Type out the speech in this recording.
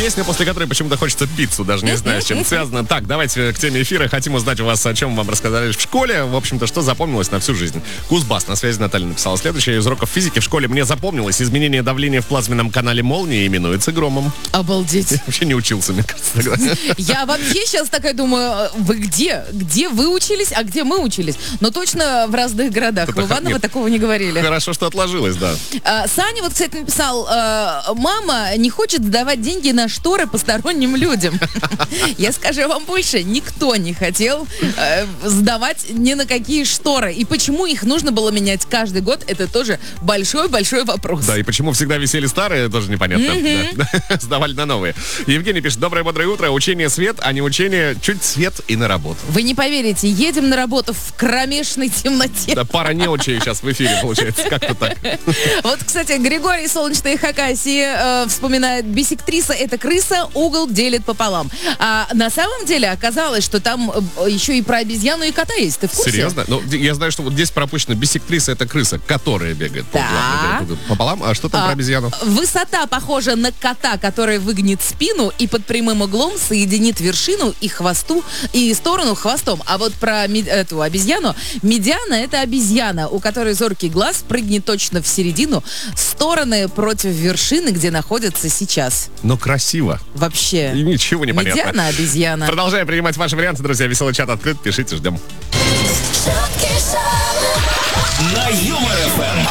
Песня, после которой почему-то хочется пиццу, даже не знаю, с чем это связано. Так, давайте к теме эфира. Хотим узнать у вас, о чем вам рассказали в школе. В общем-то, что запомнилось на всю жизнь. Кузбасс, на связи Наталья написала. Следующее из уроков физики в школе мне запомнилось. Изменение давления в плазменном канале молнии именуется громом. Обалдеть. Я вообще не учился, мне кажется, тогда. Я вообще сейчас такая думаю, вы где? Где вы учились, а где мы учились? Но точно в разных городах. В Иваново такого не говорили. Хорошо, что отложилось, да. Саня вот, кстати, написал, мама не хочет сдавать деньги на шторы посторонним людям. Я скажу вам больше, никто не хотел сдавать ни на какие шторы. И почему их нужно было менять каждый год, это тоже большой-большой вопрос. Да, и почему всегда висели старые, тоже непонятно. Да. Сдавали на новые. Евгений пишет: доброе бодрое утро. Учение свет, а не учение чуть свет и на работу. Вы не поверите, едем на работу в кромешной темноте. Да, пара неучей сейчас в эфире получается, как-то так. Вот, кстати, Григорий Солнечной Хакасии вспоминает: бисектриса — это крыса, угол делит пополам. А на самом деле оказалось, что там еще и про обезьяну и кота есть. Ты в курсе? Серьезно? Ну, я знаю, что вот здесь пропущено: бисектриса — это крыса, которая бегает пополам. А что там про обезьяну? Высота похожа на кота, который выгнет спину и под прямым углом соединит вершину и сторону хвостом. А вот про эту обезьяну: медиана — это обезьяна, у которой зоркий глаз прыгнет точно в середину, стороны против вершины, где находится сейчас. Но красиво. Вообще. И ничего не понятно. Медиана, обезьяна. Продолжаем принимать ваши варианты, друзья. Веселый чат открыт. Пишите, ждем. На Юмор ФМ.